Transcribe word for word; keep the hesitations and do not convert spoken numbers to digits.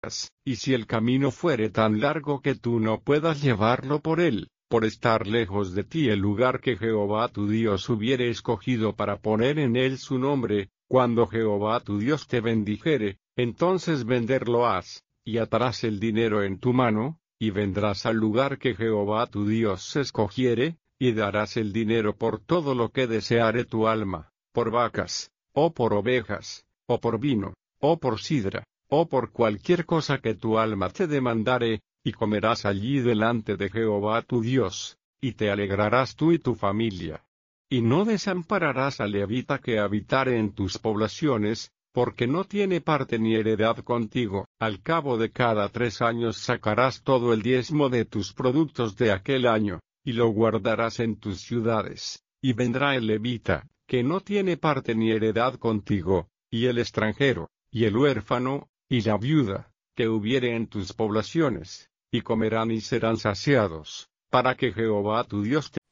ovejas, y si el camino fuere tan largo que tú no puedas llevarlo por él, por estar lejos de ti el lugar que Jehová tu Dios hubiere escogido para poner en él su nombre, cuando Jehová tu Dios te bendijere, entonces venderlo has, y atarás el dinero en tu mano, y vendrás al lugar que Jehová tu Dios escogiere, y darás el dinero por todo lo que deseare tu alma, por vacas, o por ovejas, o por vino, o por sidra, o por cualquier cosa que tu alma te demandare, y comerás allí delante de Jehová tu Dios, y te alegrarás tú y tu familia. Y no desampararás al levita que habitare en tus poblaciones, porque no tiene parte ni heredad contigo. Al cabo de cada tres años sacarás todo el diezmo de tus productos de aquel año, y lo guardarás en tus ciudades, y vendrá el levita, que no tiene parte ni heredad contigo, y el extranjero, y el huérfano, y la viuda, que hubiere en tus poblaciones, y comerán y serán saciados, para que Jehová tu Dios te